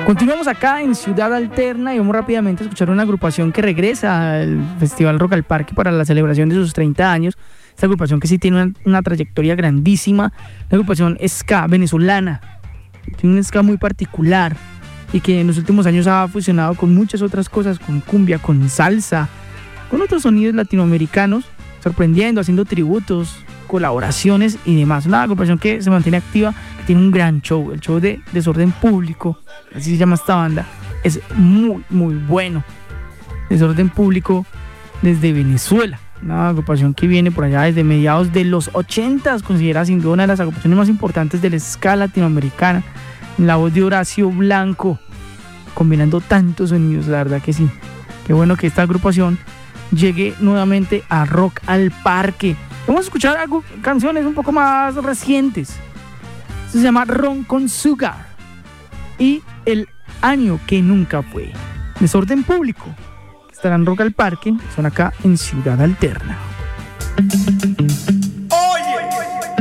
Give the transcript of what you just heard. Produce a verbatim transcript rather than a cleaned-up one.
Continuamos acá en Ciudad Alterna y vamos rápidamente a escuchar una agrupación que regresa al Festival Rock al Parque para la celebración de sus treinta años. Esta agrupación que sí tiene una, una trayectoria grandísima, la agrupación ska venezolana. Tiene un ska muy particular y que en los últimos años ha fusionado con muchas otras cosas, con cumbia, con salsa, con otros sonidos latinoamericanos, sorprendiendo, haciendo tributos, colaboraciones y demás. Una agrupación que se mantiene activa, que tiene un gran show, el show de Desorden Público, así se llama esta banda, es muy muy bueno. Desorden Público desde Venezuela, una agrupación que viene por allá desde mediados de los ochentas, considerada sin duda una de las agrupaciones más importantes del ska latinoamericana, en la voz de Horacio Blanco, combinando tantos sonidos, la verdad que sí. Qué bueno que esta agrupación llegue nuevamente a Rock al Parque. Vamos a escuchar algo, canciones un poco más recientes. Esto se llama Ron con Sugar y El año que nunca fue. Desorden Público, que estarán en Rock al Parque, son acá en Ciudad Alterna.